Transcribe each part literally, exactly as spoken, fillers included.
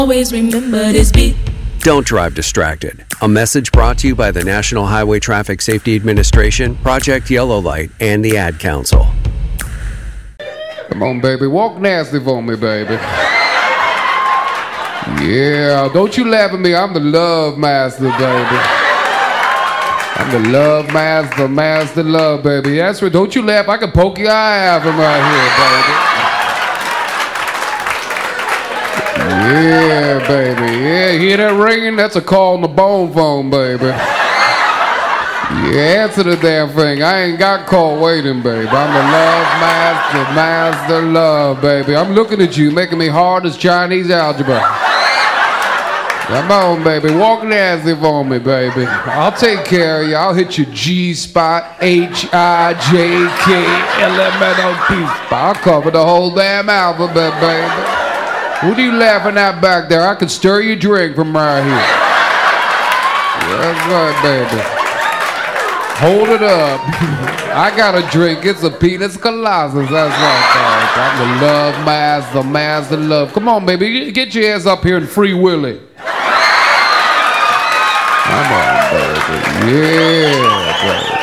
Always remember this beat. Don't drive distracted. A message brought to you by the National Highway Traffic Safety Administration, Project Yellow Light, and the Ad Council. Come on, baby. Walk nasty for me, baby. Yeah, don't you laugh at me. I'm the love master, baby. I'm the love master, master love, baby. That's right. Don't you laugh. I can poke your eye out from right here, baby. Yeah, baby. Yeah, hear that ringing? That's a call on the bone phone, baby. Yeah, answer the damn thing. I ain't got call waiting, baby. I'm the love master, master love, baby. I'm looking at you, making me hard as Chinese algebra. Come on, baby. Walk nasty for me, baby. I'll take care of you. I'll hit your G spot, H I J K L M N O P spot. I'll cover the whole damn alphabet, baby. What are you laughing at back there? I can stir your drink from right here. That's right, baby. Hold it up. I got a drink. It's a penis colossus. That's right, baby. I'm the love master, master love. Come on, baby. Get your ass up here and free Willy. Come on, baby. Yeah, baby.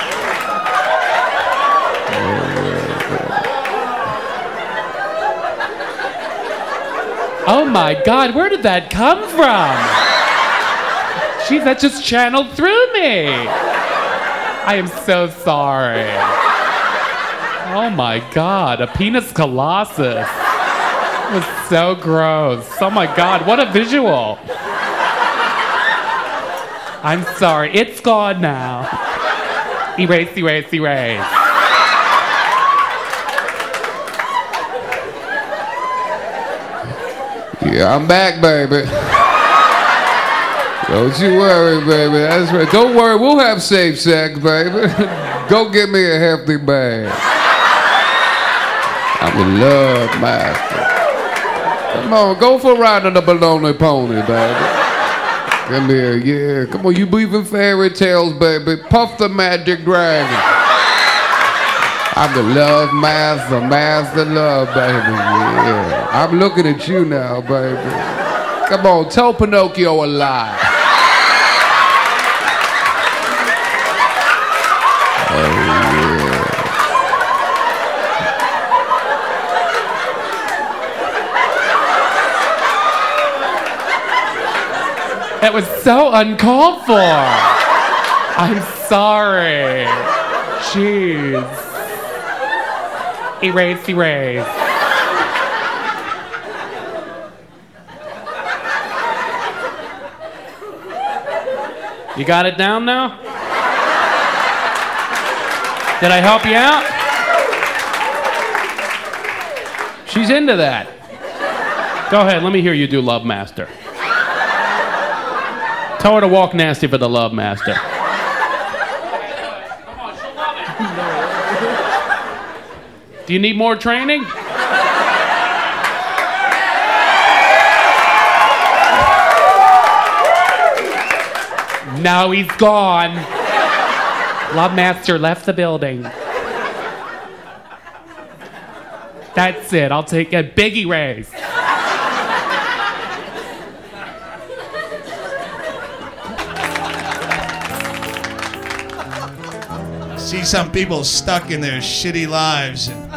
Oh my God, where did that come from? Jeez, that just channeled through me. I am so sorry. Oh my God, a penis colossus. It was so gross. Oh my God, what a visual. I'm sorry, it's gone now. Erase, erase, erase. Yeah, I'm back, baby. Don't you worry, baby. That's right. Don't worry, we'll have safe sex, baby. Go get me a hefty bag. I'm the love master. Come on, go for a ride on the baloney pony, baby. Come here, yeah. Come on, you believe in fairy tales, baby. Puff the magic dragon. I'm the love master, master love, baby. Yeah. I'm looking at you now, baby. Come on, tell Pinocchio a lie. Oh, yeah. That was so uncalled for. I'm sorry. Jeez. Erase, erase. You got it down now? Did I help you out? She's into that. Go ahead, let me hear you do Love Master. Tell her to walk nasty for the Love Master. Do you need more training? No, he's gone. Love Master left the building. That's it. I'll take a big erase. See some people stuck in their shitty lives. And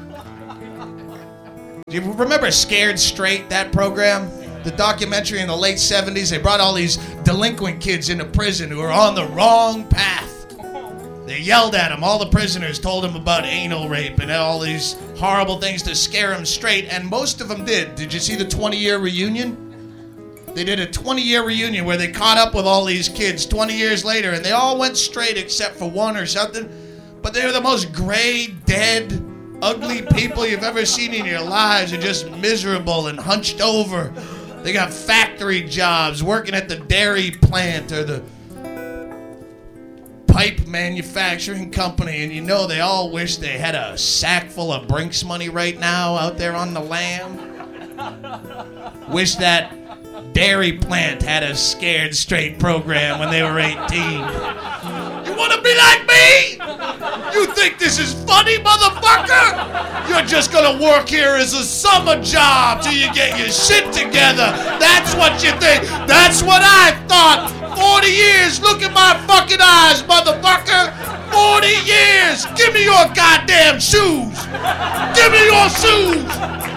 do you remember Scared Straight, that program? The documentary in the late seventies, they brought all these delinquent kids into prison who were on the wrong path. They yelled at them. All the prisoners told them about anal rape and all these horrible things to scare them straight, and most of them did. Did you see the twenty-year reunion? They did a twenty-year reunion where they caught up with all these kids twenty years later, and they all went straight except for one or something. But they were the most gray, dead, ugly people you've ever seen in your lives. They're just miserable and hunched over. They got factory jobs, working at the dairy plant or the pipe manufacturing company, and you know they all wish they had a sack full of Brinks money right now out there on the land. Wish that dairy plant had a Scared Straight program when they were eighteen. You want to be like me? You think this is funny, motherfucker? You're just gonna work here as a summer job till you get your shit together. That's what you think. That's what I thought. forty years, look at my fucking eyes, motherfucker. forty years. Give me your goddamn shoes. Give me your shoes.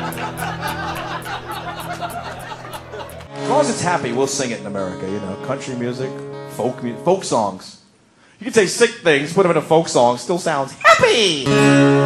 As long as it's happy, we'll sing it in America, you know. Country music, folk mu- folk songs. You can say sick things, put them in a folk song, still sounds happy.